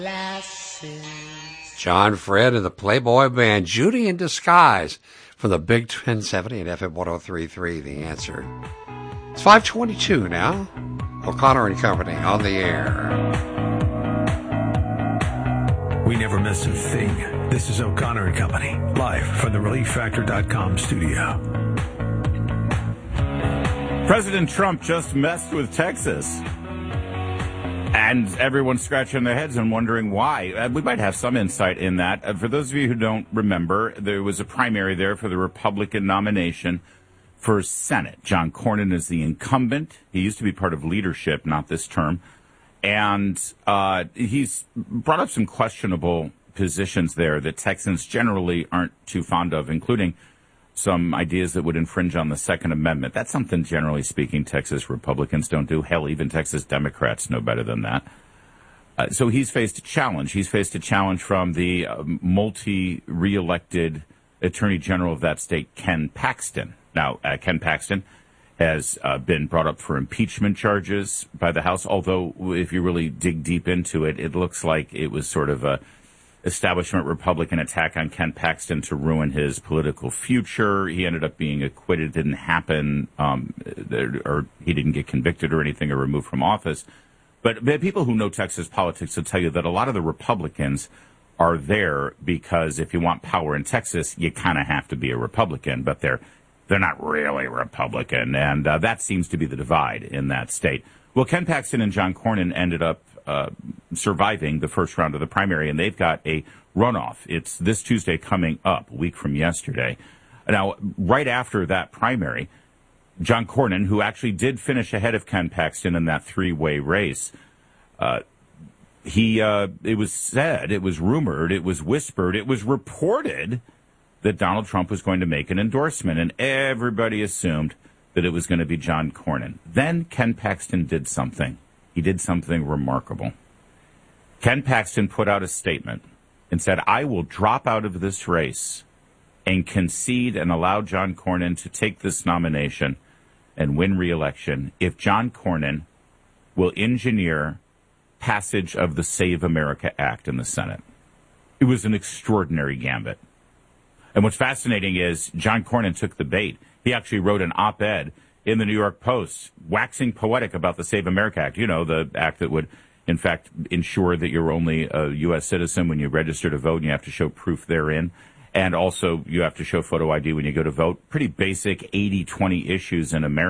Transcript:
John Fred and the Playboy Band, Judy in Disguise, from the Big 1070 and FM 103.3, The Answer. It's 5:22 now. O'Connor and Company on the air. We never miss a thing. This is O'Connor and Company, live from the ReliefFactor.com studio. President Trump just messed with Texas. And everyone's scratching their heads and wondering why. We might have some insight in that. For those of you who don't remember, there was a primary there for the Republican nomination for Senate. John Cornyn is the incumbent. He used to be part of leadership, not this term. And he's brought up some questionable positions there that Texans generally aren't too fond of, including some ideas that would infringe on the Second Amendment. That's something, generally speaking, Texas Republicans don't do. Hell, even Texas Democrats know better than that. So he's faced a challenge. He's faced a challenge from the multi-reelected Attorney General of that state, Ken Paxton. Now, Ken Paxton has been brought up for impeachment charges by the House, although if you really dig deep into it, it looks like it was sort of a establishment Republican attack on Ken Paxton to ruin his political future. He ended up being acquitted. It didn't happen, or he didn't get convicted or anything or removed from office. But people who know Texas politics will tell you that a lot of the Republicans are there because if you want power in Texas, you kind of have to be a Republican, but they're not really Republican, and that seems to be the divide in that state. Well, Ken Paxton and John Cornyn ended up surviving the first round of the primary, and they've got a runoff. It's this Tuesday coming up, a week from yesterday. Now, right after that primary, John Cornyn, who actually did finish ahead of Ken Paxton in that three-way race, it was said, it was rumored, it was whispered, it was reported that Donald Trump was going to make an endorsement, and everybody assumed that it was going to be John Cornyn. Then Ken Paxton did something. He did something remarkable. Ken Paxton put out a statement and said, I will drop out of this race and concede and allow John Cornyn to take this nomination and win re-election if John Cornyn will engineer passage of the Save America Act in the Senate. It was an extraordinary gambit. And what's fascinating is John Cornyn took the bait. He actually wrote an op-ed in the New York Post, waxing poetic about the Save America Act, you know, the act that would, in fact, ensure that you're only a U.S. citizen when you register to vote and you have to show proof therein. And also you have to show photo ID when you go to vote. Pretty basic 80-20 issues in America.